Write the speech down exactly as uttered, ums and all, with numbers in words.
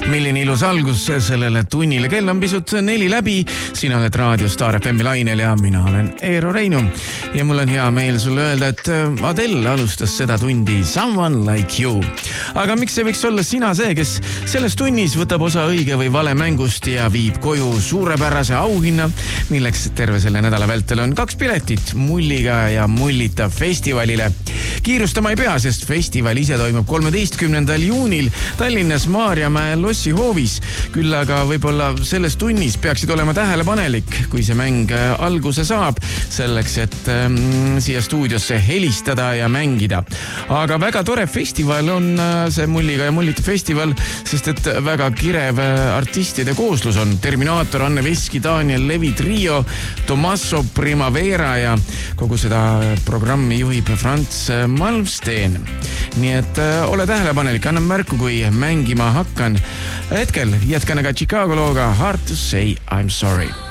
Milline ilus algus sellele tunnile. Kell on pisut neli läbi. Sina oled Raadio Star F M lainel ja mina olen Eero Reinu. Ja mul on hea meel sulle öelda, et Adele alustas seda tundi Someone Like You. Aga miks see võiks olla sina see, kes selles tunnis võtab osa õige või vale mängust ja viib koju suurepärase auhinna, milleks terve selle nädala vältel on kaks piletit Mulliga ja Mullita festivalile. Kiirustama ei pea, sest festival ise toimub kolmeteistkümnendal juunil Tallinnas Maarjamäe lossi hoovis. Küll aga võib-olla selles tunnis peaksid olema tähelepanelik, kui see mäng alguse saab, selleks, et ähm, siia stuudiosse helistada ja mängida. Aga väga tore festival on see Mulliga ja Mullita festival, sest et väga kirev artistide kooslus on. Terminaator, Anne Veski, Daniel Levi trio, Tommaso Primavera ja kogu seda programmi juhib Franz Malmsteen. Nii et äh, ole tähelepanelik, annan märku, kui mängima hakkan. Hetkel jätkan aga Chicago looga Hard to Say I'm Sorry.